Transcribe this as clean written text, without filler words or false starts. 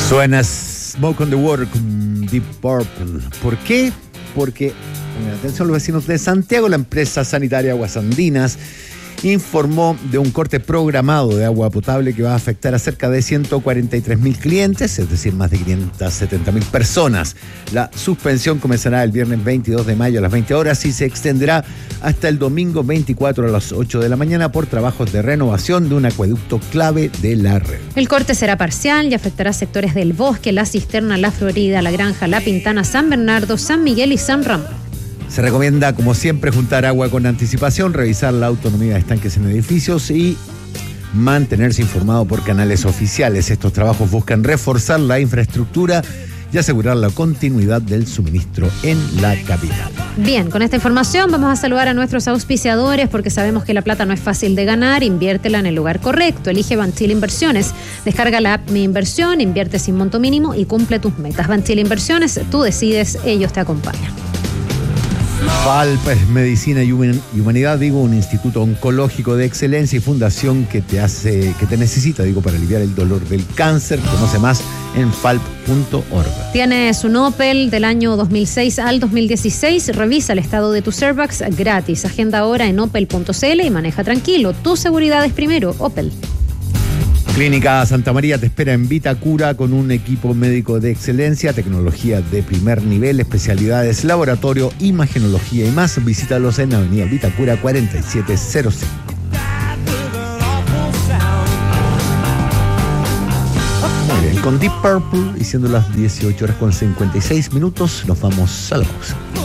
Suena Smoke on the Water con Deep Purple. ¿Por qué? Porque, pongan atención los vecinos de Santiago, la empresa sanitaria Aguas Andinas informó de un corte programado de agua potable que va a afectar a cerca de 143.000 clientes, es decir, más de 570.000 personas. La suspensión comenzará el viernes 22 de mayo a las 20 horas y se extenderá hasta el domingo 24 a las 8 de la mañana por trabajos de renovación de un acueducto clave de la red. El corte será parcial y afectará sectores del Bosque, La Cisterna, La Florida, La Granja, La Pintana, San Bernardo, San Miguel y San Ramón. Se recomienda, como siempre, juntar agua con anticipación, revisar la autonomía de estanques en edificios y mantenerse informado por canales oficiales. Estos trabajos buscan reforzar la infraestructura y asegurar la continuidad del suministro en la capital. Bien, con esta información vamos a saludar a nuestros auspiciadores porque sabemos que la plata no es fácil de ganar. Inviértela en el lugar correcto. Elige Banchile Inversiones. Descarga la app Mi Inversión, invierte sin monto mínimo y cumple tus metas. Banchile Inversiones, tú decides, ellos te acompañan. FALP es Medicina y Humanidad, un instituto oncológico de excelencia y fundación que te necesita, para aliviar el dolor del cáncer. Conoce más en falp.org. Tienes un Opel del año 2006 al 2016. Revisa el estado de tus airbags gratis. Agenda ahora en opel.cl y maneja tranquilo. Tu seguridad es primero, Opel. Clínica Santa María te espera en Vitacura con un equipo médico de excelencia, tecnología de primer nivel, especialidades, laboratorio, imagenología y más. Visítalos en Avenida Vitacura 4705. Muy bien, con Deep Purple y siendo las 18 horas con 56 minutos, nos vamos a la pausa.